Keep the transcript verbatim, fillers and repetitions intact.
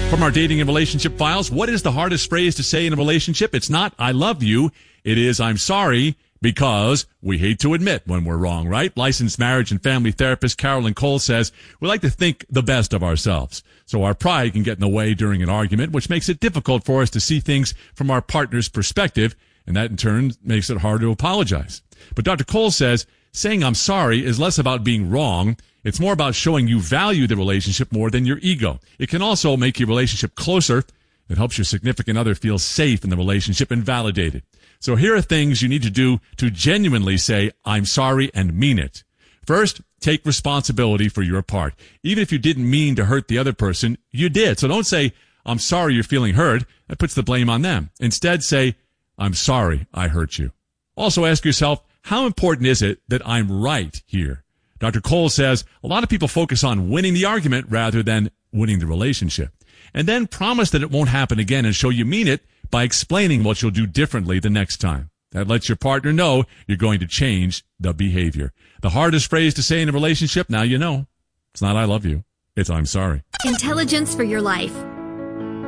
From our dating and relationship files, what is the hardest phrase to say in a relationship? It's not, I love you. It is, I'm sorry, because we hate to admit when we're wrong, right? Licensed marriage and family therapist Carolyn Cole says, we like to think the best of ourselves. So our pride can get in the way during an argument, which makes it difficult for us to see things from our partner's perspective. And that in turn makes it hard to apologize. But Doctor Cole says, saying I'm sorry is less about being wrong. It's more about showing you value the relationship more than your ego. It can also make your relationship closer. It helps your significant other feel safe in the relationship and validated. So here are things you need to do to genuinely say, I'm sorry, and mean it. First, take responsibility for your part. Even if you didn't mean to hurt the other person, you did. So don't say, I'm sorry you're feeling hurt. That puts the blame on them. Instead, say, I'm sorry I hurt you. Also ask yourself, how important is it that I'm right here? Doctor Cole says a lot of people focus on winning the argument rather than winning the relationship. And then promise that it won't happen again and show you mean it by explaining what you'll do differently the next time. That lets your partner know you're going to change the behavior. The hardest phrase to say in a relationship, now you know. It's not I love you. It's I'm sorry. Intelligence for your life.